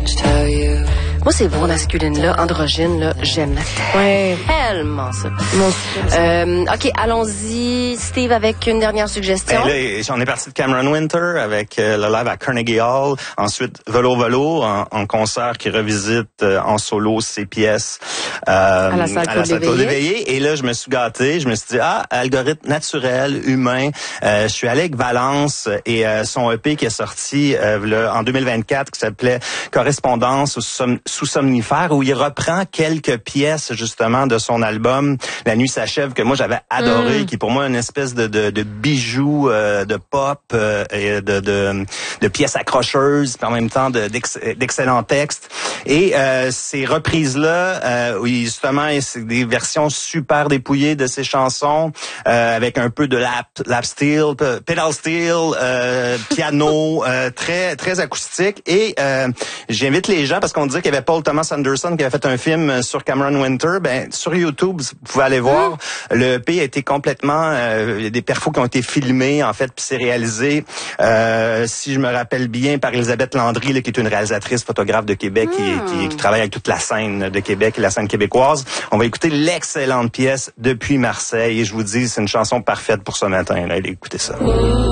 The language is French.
Moi, ces voix masculines-là, androgynes, là, j'aime tellement ça. OK, allons-y, Steve, avec une dernière suggestion. Ben là, j'en ai parti de Cameron Winter avec le live à Carnegie Hall. Ensuite, Velo Velo en concert qui revisite en solo ses pièces à la salle Claude Léveillé. Et là, je me suis gâté. Je me suis dit, algorithme naturel, humain. Je suis allé avec Valence et son EP qui est sorti en 2024 qui s'appelait Correspondance sous somnifère, où il reprend quelques pièces justement de son album La nuit s'achève, que moi j'avais adoré, qui est pour moi une espèce de bijou de pop et de pièces accrocheuses, puis en même temps d'excellents textes. Et ces reprises-là, où justement c'est des versions super dépouillées de ces chansons, avec un peu de lap steel, pedal steel, piano, très très acoustique. Et j'invite les gens, parce qu'on disait qu'il y avait Paul Thomas Anderson qui avait fait un film sur Cameron Winter. Ben sur YouTube, vous pouvez aller voir. Le EP a été complètement des perfos qui ont été filmés en fait, puis c'est réalisé, si je me rappelle bien, par Elisabeth Landry, là, qui est une réalisatrice photographe de Québec qui travaille avec toute la scène de Québec et la scène québécoise. On va écouter l'excellente pièce Depuis Marseille et je vous dis, c'est une chanson parfaite pour ce matin. Là, allez écouter ça.